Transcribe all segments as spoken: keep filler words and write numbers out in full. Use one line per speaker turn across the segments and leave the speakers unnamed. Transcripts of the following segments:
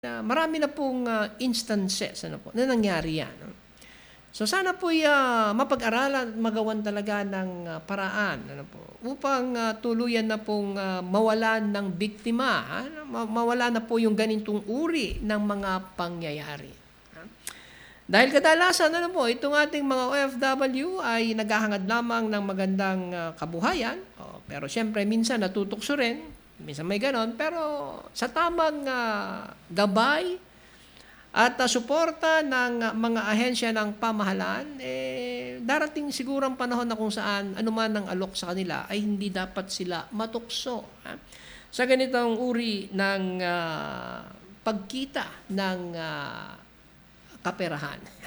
Uh, marami na pong uh, instances ano po, na nangyari yan. No? So sana po uh, mapag-aralan at magawan talaga ng uh, paraan ano po, upang uh, tuluyan na pong uh, mawalan ng biktima, ha? Ma- mawala na po yung ganitong uri ng mga pangyayari. Ha? Dahil kadalasan ano po, itong ating mga O F W ay naghahangad lamang ng magandang uh, kabuhayan, oh, pero siyempre minsan natutukso rin. Minsan may ganon, pero sa tamang uh, gabay at uh, suporta ng uh, mga ahensya ng pamahalaan, eh, darating siguro ang panahon na kung saan anuman ang alok sa kanila ay hindi dapat sila matukso. Ha? Sa ganitong uri ng uh, pagkita ng uh, kaperahan.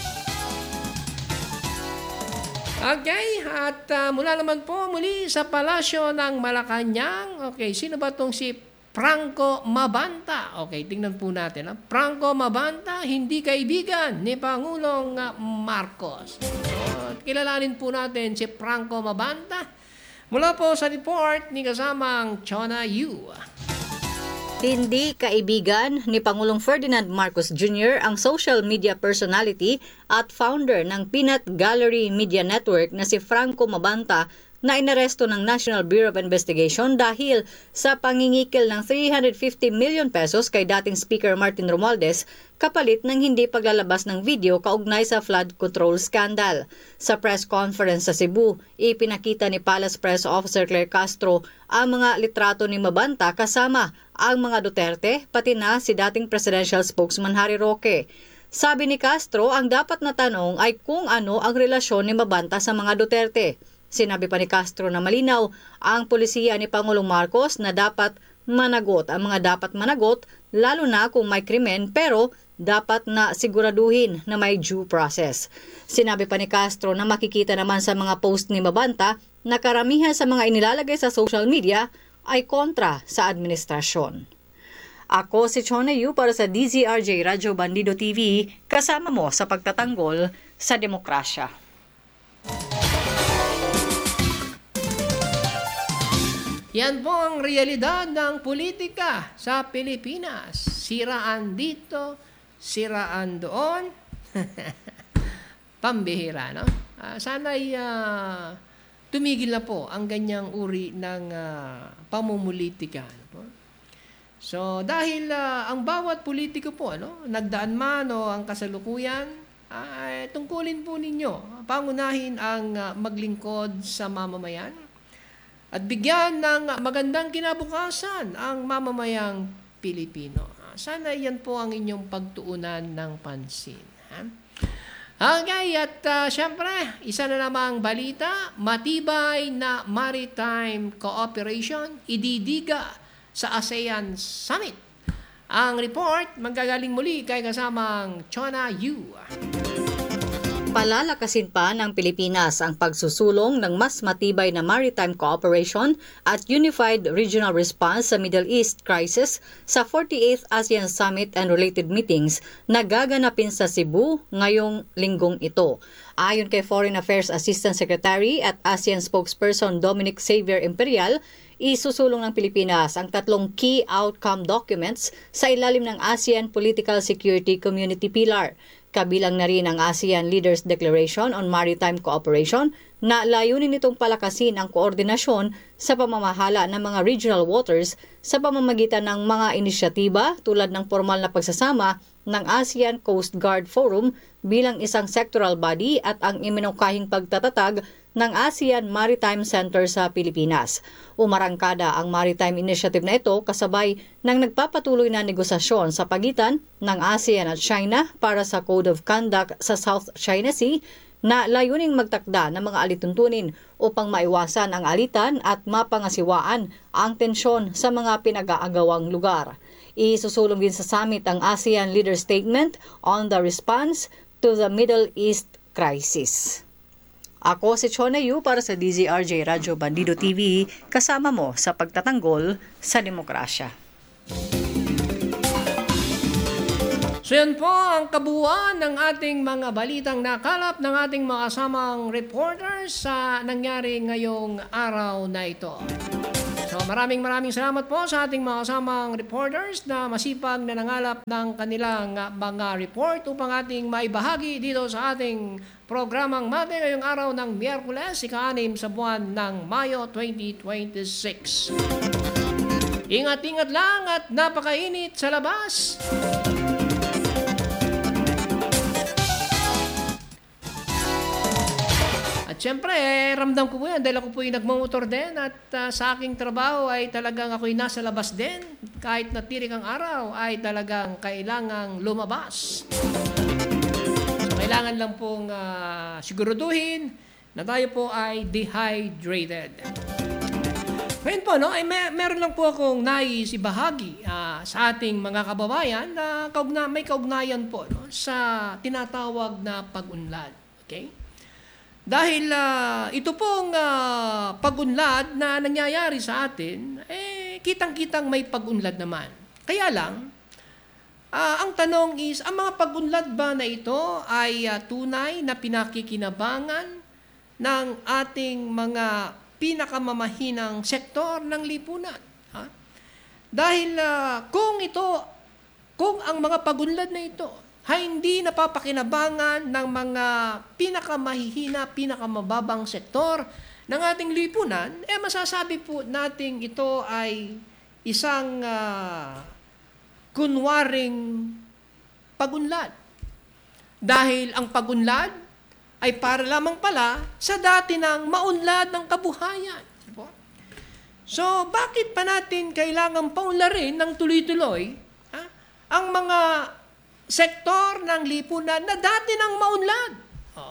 Okay, at uh, mula naman po muli sa Palasyo ng Malacanang. Okay, sino ba itong si Franco Mabanta? Okay, tingnan po natin. Ha? Franco Mabanta, hindi kaibigan ni Pangulong uh, Marcos. So, kilalanin po natin si Franco Mabanta mula po sa report ni kasamang Chona Yu.
Hindi kaibigan ni Pangulong Ferdinand Marcos Junior ang social media personality at founder ng Peanut Gallery Media Network na si Franco Mabanta na inaresto ng National Bureau of Investigation dahil sa pangingikil ng three hundred fifty million pesos kay dating Speaker Martin Romualdez kapalit ng hindi paglalabas ng video kaugnay sa flood control scandal. Sa press conference sa Cebu, ipinakita ni Palace Press Officer Claire Castro ang mga litrato ni Mabanta kasama ang mga Duterte pati na si dating presidential spokesman Harry Roque. Sabi ni Castro, ang dapat na tanong ay kung ano ang relasyon ni Mabanta sa mga Duterte. Sinabi pa ni Castro na malinaw ang polisiya ni Pangulong Marcos na dapat managot ang mga dapat managot lalo na kung may krimen pero dapat na siguraduhin na may due process. Sinabi pa ni Castro na makikita naman sa mga post ni Mabanta na karamihan sa mga inilalagay sa social media ay kontra sa administrasyon. Ako si Chona Yu para sa D Z R J Radyo Bandido T V, kasama mo sa pagtatanggol sa demokrasya.
Yan po ang realidad ng politika sa Pilipinas. Siraan dito, siraan doon. Pambihira, no? Uh, sana'y uh, tumigil na po ang ganyang uri ng uh, pamumulitika. Ano po? So, dahil uh, ang bawat politiko po, ano, nagdaan man o ang kasalukuyan, ay uh, tungkulin po ninyo, pangunahin ang uh, maglingkod sa mamamayan at bigyan ng magandang kinabukasan ang mamamayang Pilipino. Sana yan po ang inyong pagtuunan ng pansin. Ha? Okay, at uh, syempre, isa na namang balita, matibay na maritime cooperation ididiga sa ASEAN Summit. Ang report, manggagaling muli kay kasamang Chona Yu.
Palalakasin pa ng Pilipinas ang pagsusulong ng mas matibay na maritime cooperation at unified regional response sa Middle East crisis sa forty-eighth ASEAN Summit and related meetings na gaganapin sa Cebu ngayong linggong ito. Ayon kay Foreign Affairs Assistant Secretary at ASEAN spokesperson Dominic Xavier Imperial, isusulong ng Pilipinas ang tatlong key outcome documents sa ilalim ng ASEAN Political Security Community Pillar. Kabilang na rin ang ASEAN Leaders Declaration on Maritime Cooperation na layunin nitong palakasin ang koordinasyon sa pamamahala ng mga regional waters sa pamamagitan ng mga inisyatiba tulad ng formal na pagsasama ng ASEAN Coast Guard Forum bilang isang sectoral body at ang iminukahing pagtatatag ng ASEAN Maritime Center sa Pilipinas. Umarangkada ang maritime initiative na ito kasabay ng nagpapatuloy na negosasyon sa pagitan ng ASEAN at China para sa Code of Conduct sa South China Sea na layuning magtakda ng mga alituntunin upang maiwasan ang alitan at mapangasiwaan ang tensyon sa mga pinag-aagawang lugar. Isusulong din sa summit ang ASEAN Leader Statement on the Response to the Middle East Crisis. Ako si Chona Yu para sa D Z R J Radyo Bandido T V, kasama mo sa pagtatanggol sa demokrasya.
So yan po ang kabuuan ng ating mga balitang nakalap ng ating mga kasamang reporters sa nangyari ngayong araw na ito. So maraming maraming salamat po sa ating mga kasamang reporters na masipag na nangalap ng kanilang uh, mga report upang ating maibahagi dito sa ating programang Mate ngayong araw ng Miyerkules, ika-anim sa buwan ng Mayo twenty twenty-six. Ingat-ingat lang at napakainit sa labas. At syempre, eh, ramdam ko po yan dahil ako po yung nagmamotor din at uh, sa aking trabaho ay talagang ako'y nasa labas din. Kahit natirik ang araw ay talagang kailangang lumabas. So, kailangan lang pong uh, siguraduhin na tayo po ay dehydrated. Ngayon po, no, ay may, meron lang po akong nais ibahagi uh, sa ating mga kababayan na kaugna, may kaugnayan po no, sa tinatawag na pag-unlad. Okay? Dahil uh, ito pong uh, pag-unlad na nangyayari sa atin, eh, kitang-kitang may pag-unlad naman. Kaya lang, uh, ang tanong is, ang mga pag-unlad ba na ito ay uh, tunay na pinakikinabangan ng ating mga pinakamamahinang sektor ng lipunan? Ha? Dahil uh, kung ito, kung ang mga pag-unlad na ito ay hindi napapakinabangan ng mga pinakamahihina, pinakamababang sektor ng ating lipunan, eh masasabi po nating ito ay isang uh, kunwaring pag-unlad. Dahil ang pag-unlad ay para lamang pala sa dati ng maunlad ng kabuhayan. So, bakit pa natin kailangang paunlarin ng tuloy-tuloy ha, ang mga sektor ng lipunan na dati nang maunlad? Oh.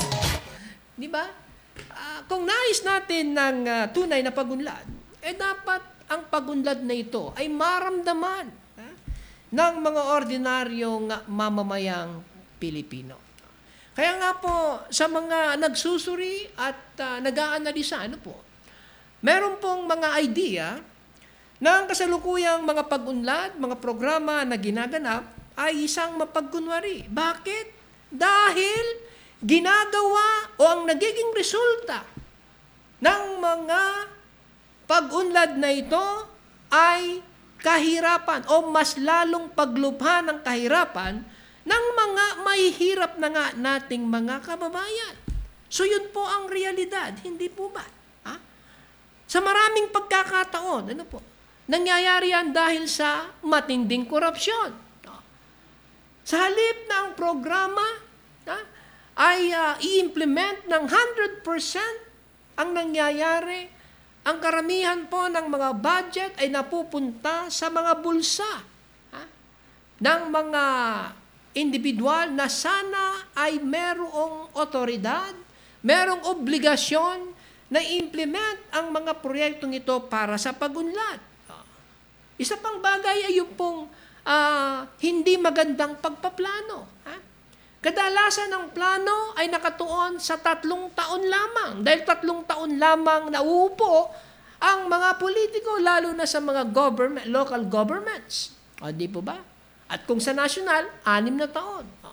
Di ba? Uh, kung nais natin ng uh, tunay na pagunlad, eh dapat ang pagunlad na ito ay maramdaman ha, ng mga ordinaryong mamamayang Pilipino. Kaya nga po, sa mga nagsusuri at uh, nag-aanalisa, ano po, meron pong mga idea na ang kasalukuyang mga pagunlad, mga programa na ginaganap ay isang mapagkunwari. Bakit? Dahil ginagawa o ang nagiging resulta ng mga pag-unlad na ito ay kahirapan o mas lalong paglubha ng kahirapan ng mga mahihirap na nga nating mga kababayan. So yun po ang realidad, hindi po ba? Ha? Sa maraming pagkakataon, ano po, nangyayari yan dahil sa matinding korupsyon. Sa halip na ang programa ha, ay uh, i-implement ng one hundred percent ang nangyayari, ang karamihan po ng mga budget ay napupunta sa mga bulsa ha, ng mga individual na sana ay merong otoridad, merong obligasyon na i-implement ang mga proyektong ito para sa pag-unlad. Isa pang bagay ay yung pong Uh, hindi magandang pagpaplano. Ha? Kadalasan ng plano ay nakatuon sa tatlong taon lamang. Dahil tatlong taon lamang nauupo ang mga politiko, lalo na sa mga government, local governments. O, di po ba? At kung sa national, anim na taon. O.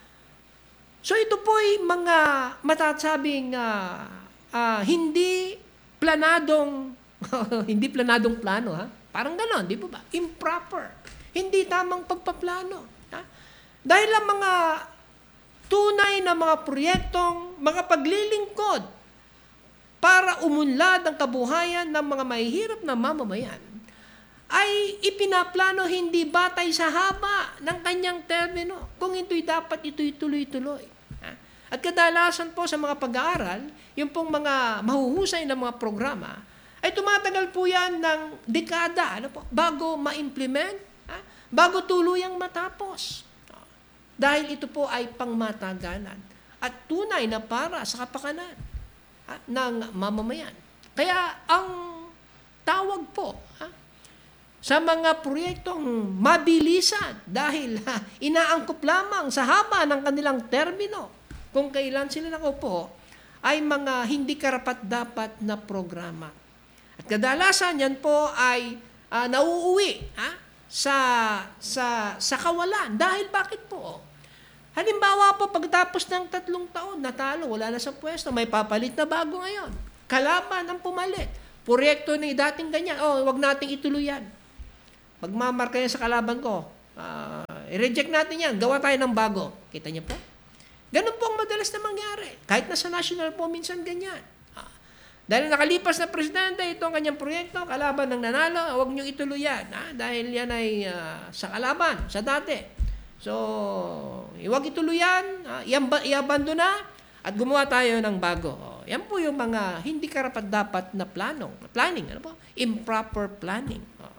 So ito po ay mga matasabing uh, uh, hindi planadong, hindi planadong plano. Ha? Parang ganon, di po ba? Improper. Hindi tamang pagpaplano. Ha? Dahil ang mga tunay na mga proyektong, mga paglilingkod para umunlad ang kabuhayan ng mga mahihirap na mamamayan, ay ipinaplano hindi batay sa haba ng kanyang termino. Kung ito'y dapat, ito'y tuloy-tuloy. Ha? At kadalasan po sa mga pag-aaral, yung pong mga mahuhusay na mga programa, ay tumatagal po yan ng dekada ano po, bago ma-implement, bago tuluyang matapos. Dahil ito po ay pangmatagalan at tunay na para sa kapakanan ha, ng mamamayan. Kaya ang tawag po ha, sa mga proyektong mabilisan dahil ha, inaangkop lamang sa haba ng kanilang termino kung kailan sila nakaupo ay mga hindi karapat-dapat na programa. At kadalasan yan po ay uh, nauuwi ha, sa sa sa kawalan. Dahil bakit po? Halimbawa po, pagtapos ng tatlong taon, natalo, wala na sa pwesto, may papalit na bago ngayon. Kalaban ang pumalit. proyekto na dating ganyan, oh, wag nating ituloy yan. Magmamarka yan sa kalaban ko. Uh, i-reject natin yan. Gawa tayo ng bago. Kita niyo po? Ganun po ang madalas na mangyari. Kahit na sa national po, minsan ganyan. Ah, dahil nakalipas na presidente, ito ang kanyang proyekto, kalaban ng nanalo, huwag niyong ituloy yan. Ah, dahil yan ay uh, sa kalaban, sa dati. So, huwag ituloy yan, uh, i-abandon na, at gumawa tayo ng bago. Oh, yan po yung mga hindi karapat-dapat na plano. Planning, ano po? Improper planning. Oh.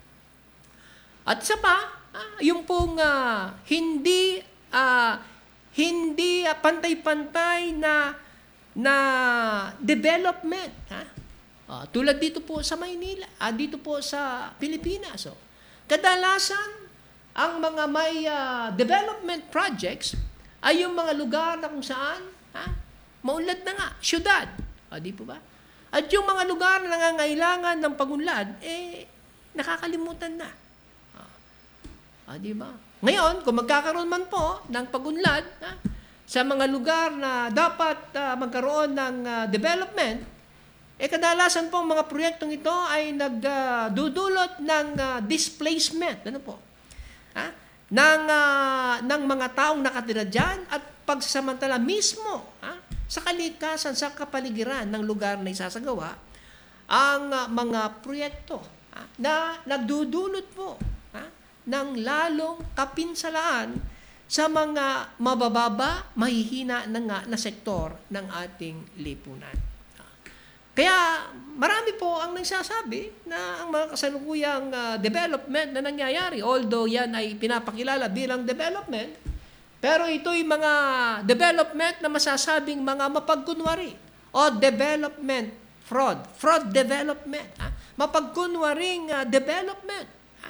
At isa pa, ah, yung pong uh, hindi... Uh, hindi uh, pantay-pantay na na development, ha? Uh, tulad dito po sa Maynila, uh, dito po sa Pilipinas. So, kadalasan ang mga may uh, development projects ay yung mga lugar na kung saan, ha? Maunlad na nga, syudad. Uh, di po ba? At yung mga lugar na nangangailangan ng pagunlad, eh, nakakalimutan na. Uh, uh, di ba? Ngayon, kung magkakaroon man po ng pagunlad ha, sa mga lugar na dapat uh, magkaroon ng uh, development, eh kadalasan po ang mga proyektong ito ay nagdudulot uh, ng uh, displacement, ano po? Ha? Ng, uh, ng mga taong nakatira dyan at pagsasamantala mismo ha, sa kalikasan, sa kapaligiran ng lugar na isasagawa ang uh, mga proyekto ha, na nagdudulot po ng lalong kapinsalaan sa mga mabababa, mahihina na nga na sektor ng ating lipunan. Kaya marami po ang nagsasabi na ang mga kasalukuyang uh, development na nangyayari, although yan ay pinapakilala bilang development, pero ito'y mga development na masasabing mga mapagkunwari o development fraud, fraud development, ha? Mapagkunwaring uh, development.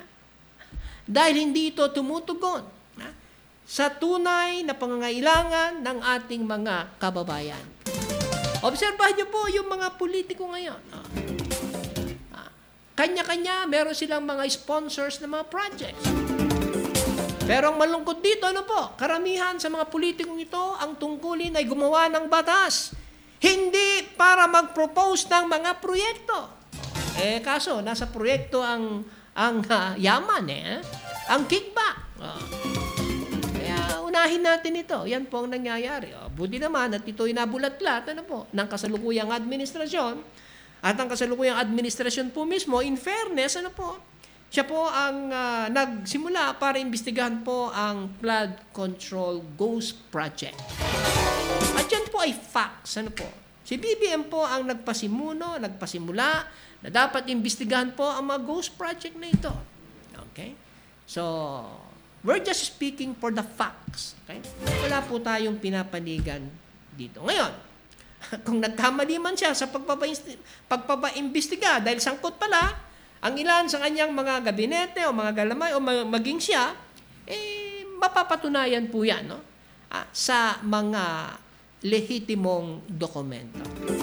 Dahil hindi ito tumutugon ha, sa tunay na pangangailangan ng ating mga kababayan. Obserbahan niyo po yung mga politiko ngayon. Ah, ah, kanya-kanya, meron silang mga sponsors na mga projects. Pero ang malungkot dito, ano po, karamihan sa mga politikong ito, ang tungkulin ay gumawa ng batas. Hindi para mag-propose ng mga proyekto. Eh, kaso, nasa proyekto ang ang uh, yaman eh, ang kickback. Uh, kaya unahin natin ito. Yan po ang nangyayari. Uh, buti naman at ito'y nabulat-lat ano po, ng kasalukuyang administrasyon at ang kasalukuyang administrasyon po mismo, in fairness, ano po, siya po ang uh, nagsimula para imbestigahan po ang flood control ghost project. At yan po ay facts. Ano po? Si B B M po ang nagpasimuno, nagpasimula na dapat imbestigahan po ang mga ghost project na ito. Okay? So, we're just speaking for the facts. Okay? Wala po tayong pinapanigan dito. Ngayon, kung nagkamali man siya sa pagpapaimbestiga dahil sangkot pala ang ilan sa kanyang mga gabinete o mga galamay o maging siya, eh, mapapatunayan po yan no? ah, sa mga lehitimong dokumento.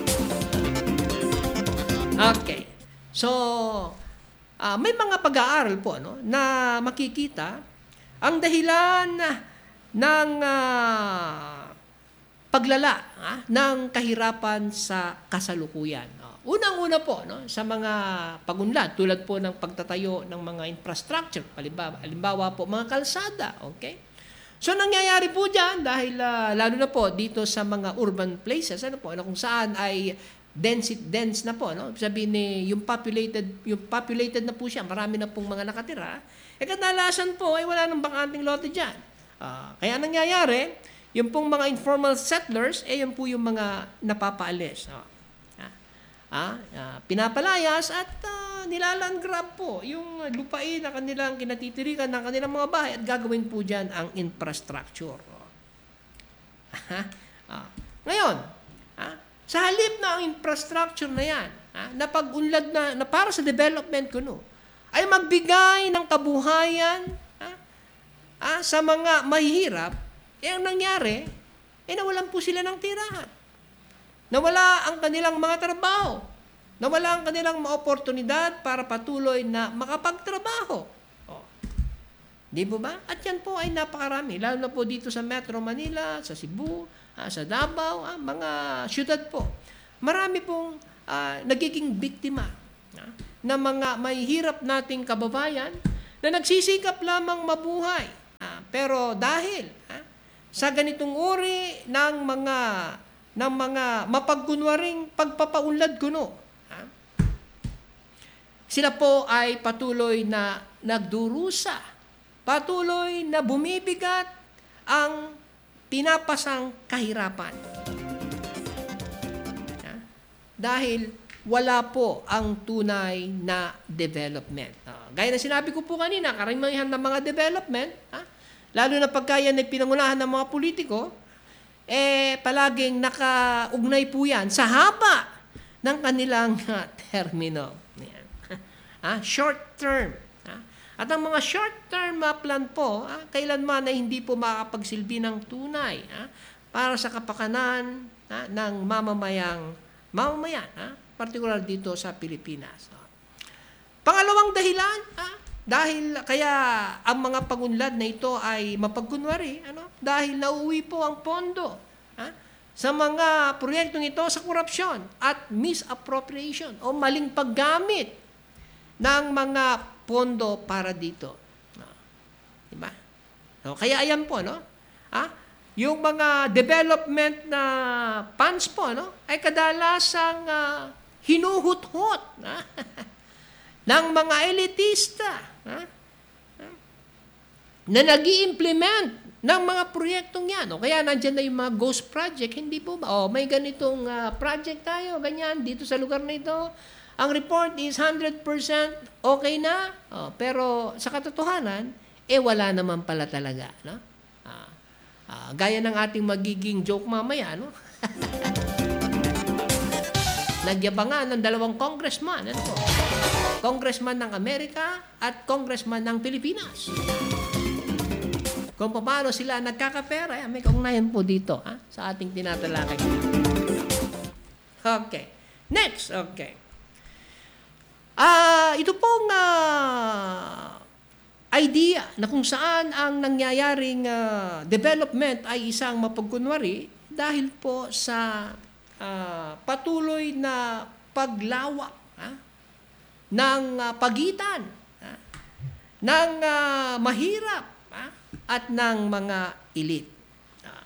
Okay. So, uh, may mga pag-aaral po no, na makikita ang dahilan ng uh, paglala ah, ng kahirapan sa kasalukuyan. Uh, Unang-una po no, sa mga pagunlad tulad po ng pagtatayo ng mga infrastructure, halimbawa, halimbawa po mga kalsada, okay? So nangyayari po diyan dahil uh, lalo na po dito sa mga urban places ano po, na kung saan ay dense dense na po no, sabihin ni yung populated yung populated na po siya, marami na pong mga nakatira, eh kadalasan po ay wala nang bakanting lote diyan. Uh, kaya nangyayari, yung pong mga informal settlers eh yung po yung mga napapaalis. Oh. Ah, uh, pinapalayas at uh, nilaland grab po yung lupain na kanilang kinatitirikan ng kanilang mga bahay at gagawin po diyan ang infrastructure. Oh. ah. Ngayon, ah, sa halip na ang infrastructure na yan, ah, na pag-unlad na, na para sa development ko no, ay magbigay ng kabuhayan ah, ah, sa mga mahihirap, eh ang nangyari, eh nawalan po sila ng tirahan. Nawala ang kanilang mga trabaho. Nawala ang kanilang mga oportunidad para patuloy na makapagtrabaho. Oh. Di ba ba? At yan po ay napakarami. Lalo na po dito sa Metro Manila, sa Cebu, ah, sa Davao, ah, mga syudad po. Marami pong ah, nagiging biktima ah, ng mga mahihirap nating kababayan na nagsisikap lamang mabuhay. Ah, pero dahil ah, sa ganitong uri ng mga ng mga mapagkunwaring pagpapaunlad kuno, ah, sila po ay patuloy na nagdurusa, patuloy na bumibigat ang pinapasang kahirapan. Ah, dahil wala po ang tunay na development. Ah, gaya na sinabi ko po kanina, karamihan ng mga development, ah, lalo na pagka yan ay pinangunahan ng mga politiko, eh palaging nakaugnay po yan sa haba ng kanilang uh, termino. Yan. ah, short term. Ah, at ang mga short term uh, plan po, ah, kailanman ay hindi po makakapagsilbi ng tunay ah, para sa kapakanan ah, ng mamamayang mamamayan, ah, particular dito sa Pilipinas. Ah. Pangalawang dahilan, ah, dahil kaya ang mga pagunlad na ito ay mapagkunwari, ano? Dahil nauuwi po ang pondo ha? Sa mga proyektong ito sa korupsyon at misappropriation o maling paggamit ng mga pondo para dito. No? Diba? So, kaya ayan po, no? Ha? Yung mga development na funds po, no? Ay kadalasang uh, hinuhut-hut ha? ng mga elitista ha? na nag-i-implement ng mga proyektong yan. O kaya nandyan na yung mga ghost project, hindi po ba? O may ganitong uh, project tayo, ganyan, dito sa lugar na ito. Ang report is one hundred percent okay na, o, pero sa katotohanan, eh wala naman pala talaga. No? Ah, ah, gaya ng ating magiging joke mamaya, no? Nagyabangan ng dalawang congressman, ano po? Congressman ng Amerika at congressman ng Pilipinas. Kung paano sila nagkakapera, eh, may kaugnayan po dito ha, sa ating tinatalakay. Okay. Next, okay. Ah, uh, ito pong uh, idea na kung saan ang nangyayaring uh, development ay isang mapagkunwari dahil po sa uh, patuloy na paglawak ha, ng uh, pagitan ha, ng uh, mahirap ha, at ng mga elite. Ah.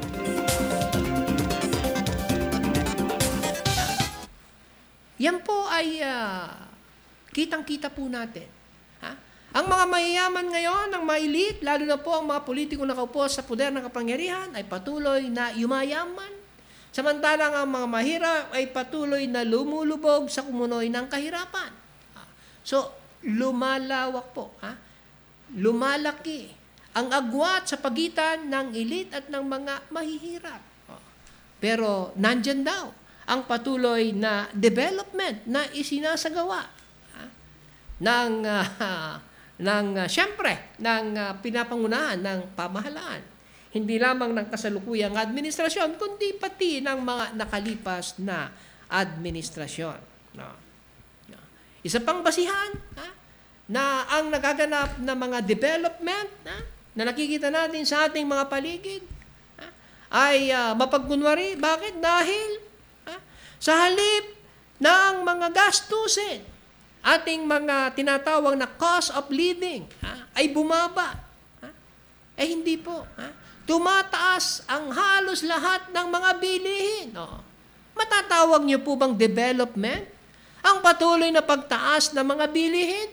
Yan po ay uh, kitang-kita po natin. Ha? Ang mga mayayaman ngayon, ang mga elite, lalo na po ang mga politiko nakaupo sa poder ng kapangyarihan, ay patuloy na yumayaman. Samantalang ang mga mahirap ay patuloy na lumulubog sa kumunoy ng kahirapan. So, lumalawak po. Ha? Lumalaki ang agwat sa pagitan ng elite at ng mga mahihirap. Pero nandyan daw ang patuloy na development na isinasagawa ha? ng, uh, ng uh, siyempre, ng uh, pinapangunahan ng pamahalaan. Hindi lamang ng kasalukuyang administrasyon, kundi pati ng mga nakalipas na administrasyon. No. No. Isa pang basihan ha? na ang nagaganap na mga development ha? na nakikita natin sa ating mga paligid ha? ay uh, mapagkunwari. Bakit? Dahil ha? sa halip ng mga gastusin, ating mga tinatawag na cost of living ha? ay bumaba. Ha? Eh hindi po. Ha? Tumataas ang halos lahat ng mga bilihin. O, matatawag niyo po bang development ang patuloy na pagtaas ng mga bilihin?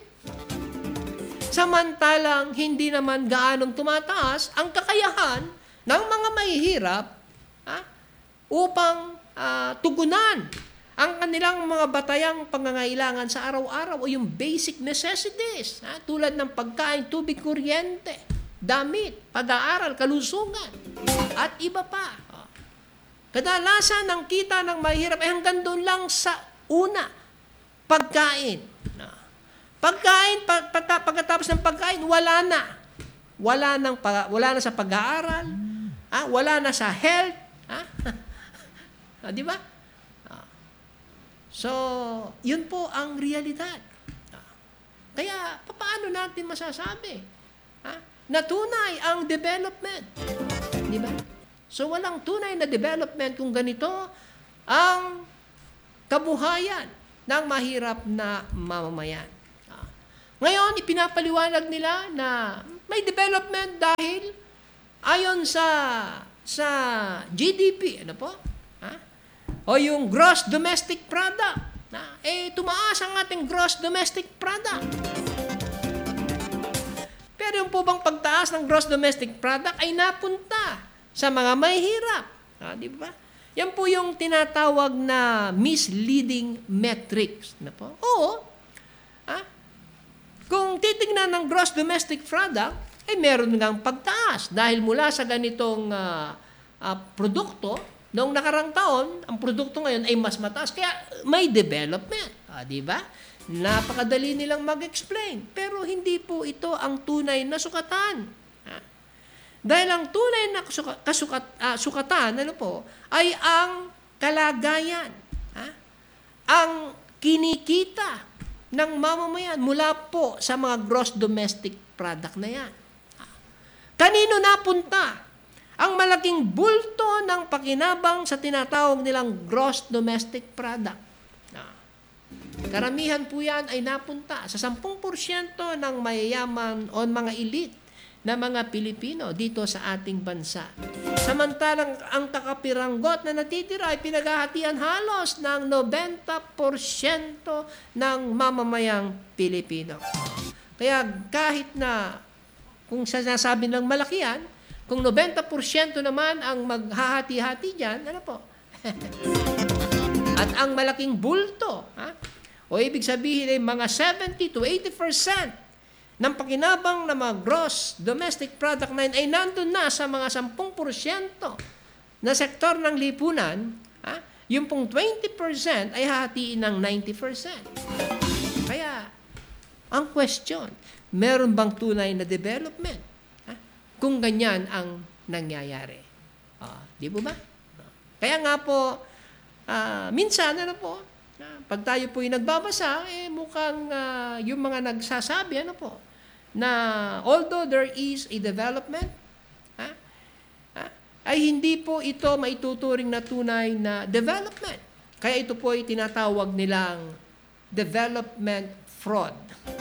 Samantalang hindi naman gaanong tumataas ang kakayahan ng mga mahihirap ha, upang uh, tugunan ang kanilang mga batayang pangangailangan sa araw-araw o yung basic necessities ha, tulad ng pagkain, tubig, kuryente, damit, pag-aaral, kalusugan at iba pa. Kadalasan ang kita ng mahihirap ay hanggang doon lang sa una, pagkain. Pagkain, pag, pag, pagkatapos ng pagkain, wala na. Wala, nang, wala na sa pag-aaral, ah, wala na sa health. Ah? ah, di ba? Ah. So, yun po ang realidad. Ah. Kaya, paano natin masasabi ah, na tunay ang development? Di ba? So, walang tunay na development kung ganito ang kabuhayan ng mahirap na mamamayan. Ah. Ngayon, ipinapaliwanag nila na may development dahil ayon sa sa G D P, ano po? Ha? O yung gross domestic product. Na, eh, tumaas ang ating gross domestic product. Pero yung po bang pagtaas ng gross domestic product ay napunta sa mga mahihirap. Ah, di ba? Yan po yung tinatawag na misleading metrics. Na po? Oo. Ah, kung titignan ng gross domestic product, ay meron ngang pagtaas dahil mula sa ganitong uh, uh, produkto, noong nakarang taon, ang produkto ngayon ay mas mataas. Kaya may development. Ah, di ba? Napakadali nilang mag-explain. Pero hindi po ito ang tunay na sukatan. Ah. Dahil ang tunay na kasuka, kasukat, ah, sukatan ano po, ay ang kalagayan. Ah. Ang kinikita ng mamamayan mula po sa mga gross domestic product na yan. Ah. Kanino napunta ang malaking bulto ng pakinabang sa tinatawag nilang gross domestic product? Ah. Karamihan po yan ay napunta sa ten porsyento ng mayayaman o mga elite na mga Pilipino dito sa ating bansa. Samantalang ang kakapiranggot na natitira ay pinaghahatian halos ng ninety porsyento ng mamamayang Pilipino. Kaya kahit na kung sinasabi ng malaki yan, kung ninety porsyento naman ang maghahati-hati dyan, ano po? At ang malaking bulto, ha? O ibig sabihin ay mga seventy to eighty percent ng pakinabang na mga gross domestic product na yun ay nandun na sa mga ten porsyento na sektor ng lipunan, ha? Yung pong twenty percent ay hahatiin ng ninety percent. Kaya, ang question, meron bang tunay na development? Kung ganyan ang nangyayari. Ah, di po ba? Kaya nga po, ah, minsan, ano po, ah, pag tayo po yung nagbabasa, eh mukhang ah, yung mga nagsasabi, ano po, na although there is a development, ah, ah, ay hindi po ito maituturing na tunay na development. Kaya ito po ay tinatawag nilang development fraud.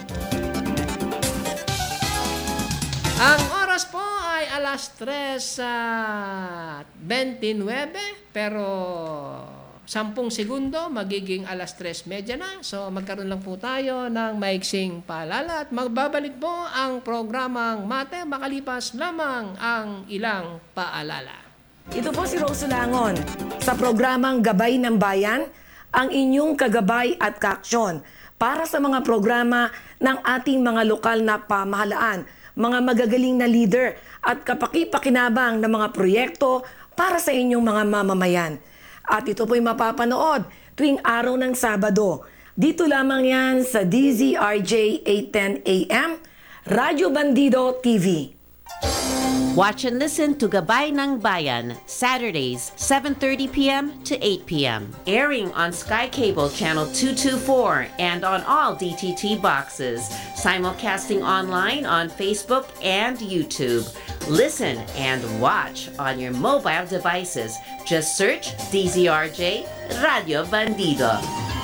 Ang oras po ay alas tres at twenty-nine, pero sampung segundo, magiging alas tres media na. So magkaroon lang po tayo ng maiksing paalala at magbabalik po ang programang Mate makalipas lamang ang ilang paalala.
Ito po si Rose Langon sa programang Gabay ng Bayan, ang inyong kagabay at kaaksyon para sa mga programa ng ating mga lokal na pamahalaan, mga magagaling na leader at kapaki-pakinabang na mga proyekto para sa inyong mga mamamayan. At ito po'y mapapanood tuwing araw ng Sabado. Dito lamang yan sa D Z R J eight ten A M, Radyo Bandido T V.
Watch and listen to Gabay ng Bayan, Saturdays, seven thirty p m to eight p m Airing on Sky Cable Channel two twenty-four and on all D T T boxes. Simulcasting online on Facebook and YouTube. Listen and watch on your mobile devices. Just search D Z R J Radio Bandido.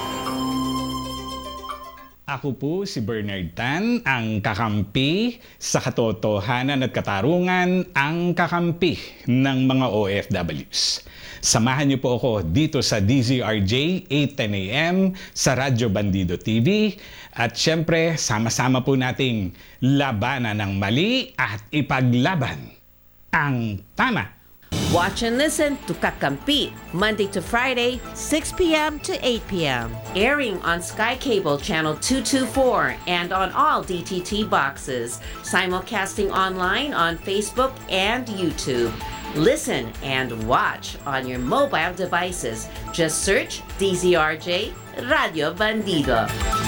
Ako po si Bernard Tan, ang kakampi sa katotohanan at katarungan, ang kakampi ng mga O F Ws. Samahan niyo po ako dito sa D Z R J eight ten A M sa Radyo Bandido T V at syempre sama-sama po nating labanan ng mali at ipaglaban ang tama.
Watch and listen to Kakampi, Monday to Friday, six p m to eight p m Airing on Sky Cable Channel two twenty-four and on all D T T boxes. Simulcasting online on Facebook and YouTube. Listen and watch on your mobile devices. Just search D Z R J Radio Bandido.